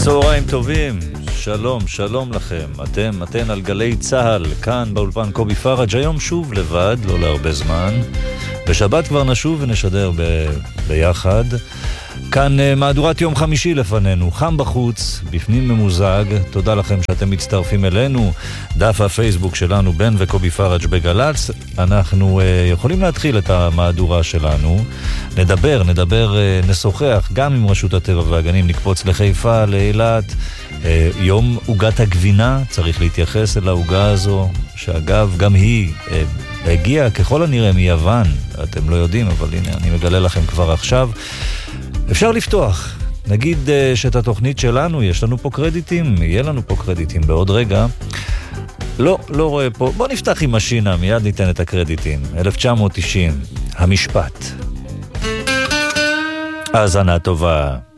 צהריים טובים, שלום, שלום לכם. אתן על גלי צהל, כאן באולפן קובי פרג' היום שוב לבד, לא להרבה זמן. בשבת כבר נשוב ונשדר ביחד. כאן מהדורת יום חמישי לפנינו, חם בחוץ, בפנים ממוזג. תודה לכם שאתם מצטרפים אלינו. דף הפייסבוק שלנו, בן וקובי פרג' בגלץ. אנחנו יכולים להתחיל את המהדורה שלנו. נדבר, נשוחח גם עם רשות הטבע והגנים, נקפוץ לחיפה, לאילת. יום עוגת הגבינה, צריך להתייחס אל העוגה הזו, שאגב גם היא הגיעה ככל הנראה מיוון. אתם לא יודעים, אבל הנה אני מגלה לכם כבר עכשיו. אפשר לפתוח. נגיד שאת התוכנית שלנו, יש לנו פה קרדיטים, יהיה לנו פה קרדיטים בעוד רגע. לא רואה פה. בוא נפתח עם משינה, מיד ניתן את הקרדיטים. 1990, המשפט. האזנה טובה.